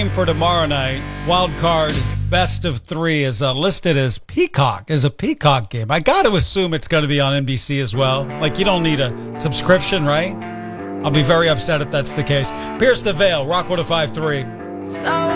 For tomorrow night, wild card best of three is listed as Peacock, as a Peacock game. I got to assume it's going to be on NBC as well. Like, you don't need a subscription, right? I'll be very upset if that's the case. Pierce the Veil, Rock 105.3.